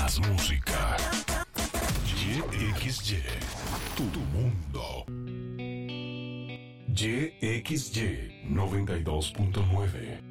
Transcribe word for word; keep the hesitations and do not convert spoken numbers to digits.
Más música. Y X Y. Tu, tu mundo. Y X Y noventa y dos punto nueve.